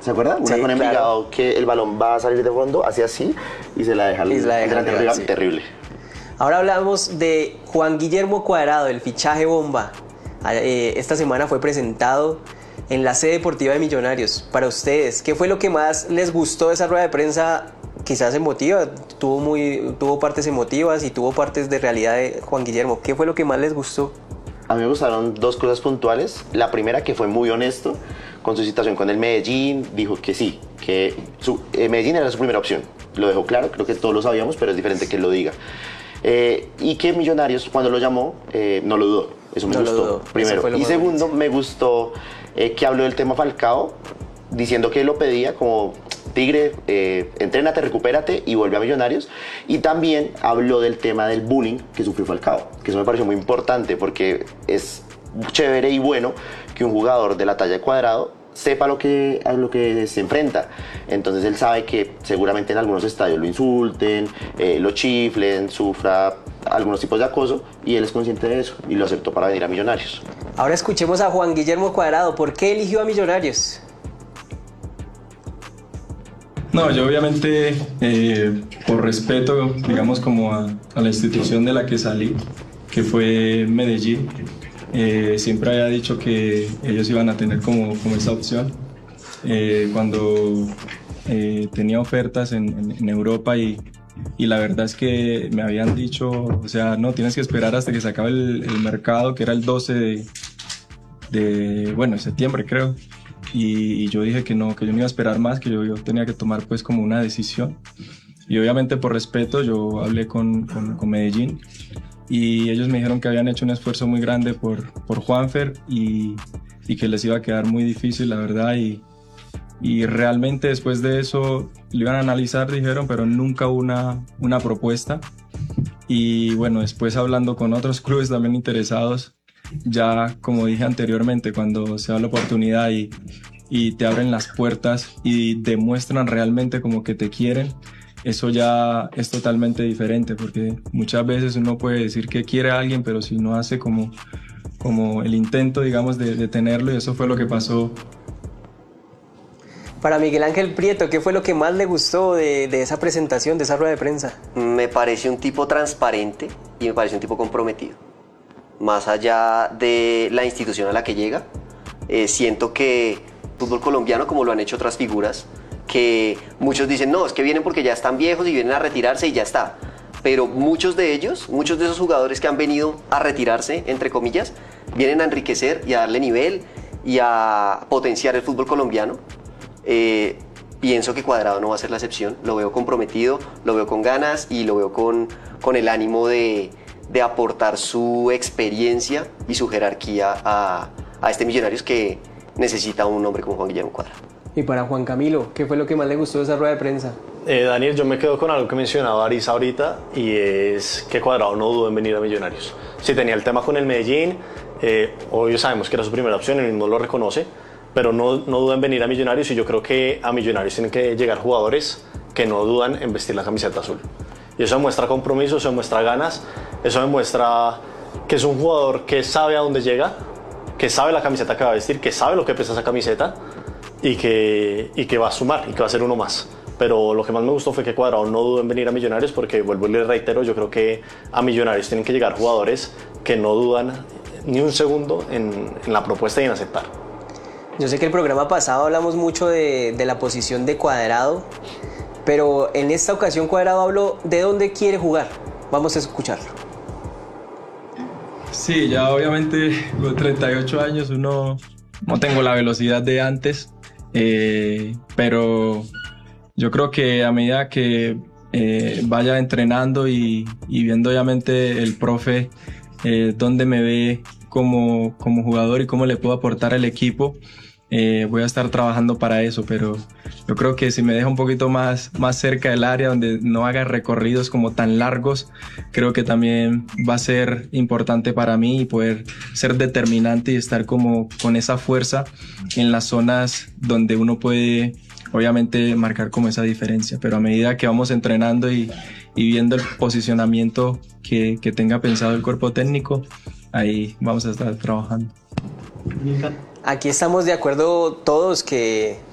¿Se acuerda? Una Sí, con Envigado, que el balón va a salir de fondo, hace así y se la deja al delantero rival. Sí. Terrible. Ahora hablamos de Juan Guillermo Cuadrado, el fichaje bomba. Esta semana fue presentado en la sede deportiva de Millonarios. Para ustedes, ¿qué fue lo que más les gustó de esa rueda de prensa? Quizás emotiva, tuvo partes emotivas y tuvo partes de realidad de Juan Guillermo. ¿Qué fue lo que más les gustó? A mí me gustaron dos cosas puntuales. La primera, que fue muy honesto con su situación con el Medellín. Dijo que sí, que Medellín era su primera opción. Lo dejó claro, creo que todos lo sabíamos, pero es diferente que él lo diga. Y que Millonarios, cuando lo llamó, no lo dudó. Eso me gustó, primero. Y segundo, me gustó que habló del tema Falcao, diciendo que lo pedía como: Tigre, entrénate, recupérate y vuelve a Millonarios. Y también habló del tema del bullying que sufrió Falcao, que eso me pareció muy importante, porque es chévere y bueno que un jugador de la talla de Cuadrado sepa a lo que se enfrenta. Entonces él sabe que seguramente en algunos estadios lo insulten, lo chiflen, sufra algunos tipos de acoso, y él es consciente de eso y lo aceptó para venir a Millonarios. Ahora escuchemos a Juan Guillermo Cuadrado. ¿Por qué eligió a Millonarios? No, yo obviamente por respeto, digamos, como a la institución de la que salí, que fue Medellín, siempre había dicho que ellos iban a tener como esa opción. Cuando tenía ofertas en Europa y la verdad es que me habían dicho, o sea, no, tienes que esperar hasta que se acabe el mercado, que era el 12 de septiembre, creo. Y yo dije que yo no iba a esperar más, que yo tenía que tomar pues como una decisión. Y obviamente por respeto yo hablé con Medellín, y ellos me dijeron que habían hecho un esfuerzo muy grande por Juanfer y que les iba a quedar muy difícil, la verdad. Y realmente después de eso lo iban a analizar, dijeron, pero nunca hubo una propuesta. Y bueno, después hablando con otros clubes también interesados, ya como dije anteriormente, cuando se da la oportunidad y te abren las puertas y demuestran realmente como que te quieren, eso ya es totalmente diferente, porque muchas veces uno puede decir que quiere a alguien, pero si no hace como el intento, digamos, de tenerlo, y eso fue lo que pasó. Para Miguel Ángel Prieto, ¿qué fue lo que más le gustó de esa presentación, de esa rueda de prensa? Me parece un tipo transparente y me parece un tipo comprometido. Más allá de la institución a la que llega, siento que fútbol colombiano, como lo han hecho otras figuras, que muchos dicen, no, es que vienen porque ya están viejos y vienen a retirarse y ya está. Pero muchos de esos jugadores que han venido a retirarse, entre comillas, vienen a enriquecer y a darle nivel y a potenciar el fútbol colombiano. Pienso que Cuadrado no va a ser la excepción. Lo veo comprometido, lo veo con ganas y lo veo con el ánimo de aportar su experiencia y su jerarquía a este Millonarios que necesita un hombre como Juan Guillermo Cuadrado. Y para Juan Camilo, ¿qué fue lo que más le gustó de esa rueda de prensa? Daniel, yo me quedo con algo que mencionaba Arisa ahorita, y es que Cuadrado no dudó en venir a Millonarios. Sí tenía el tema con el Medellín, hoy sabemos que era su primera opción, él mismo lo reconoce, pero no duda en venir a Millonarios, y yo creo que a Millonarios tienen que llegar jugadores que no dudan en vestir la camiseta azul. Y eso demuestra compromiso, eso demuestra ganas, eso demuestra que es un jugador que sabe a dónde llega, que sabe la camiseta que va a vestir, que sabe lo que pesa esa camiseta y que va a sumar y que va a ser uno más. Pero lo que más me gustó fue que Cuadrado no dudó en venir a Millonarios, porque vuelvo y le reitero, yo creo que a Millonarios tienen que llegar jugadores que no dudan ni un segundo en la propuesta y en aceptar. Yo sé que el programa pasado hablamos mucho de la posición de Cuadrado, pero en esta ocasión Cuadrado habló de dónde quiere jugar. Vamos a escucharlo. Sí, ya obviamente con 38 años uno no tengo la velocidad de antes, pero yo creo que a medida que vaya entrenando y viendo obviamente el profe dónde me ve como jugador y cómo le puedo aportar al equipo, voy a estar trabajando para eso. Pero yo creo que si me deja un poquito más cerca del área, donde no haga recorridos como tan largos, creo que también va a ser importante para mí y poder ser determinante y estar como con esa fuerza en las zonas donde uno puede obviamente marcar como esa diferencia. Pero a medida que vamos entrenando y viendo el posicionamiento que tenga pensado el cuerpo técnico, ahí vamos a estar trabajando. Aquí estamos de acuerdo todos que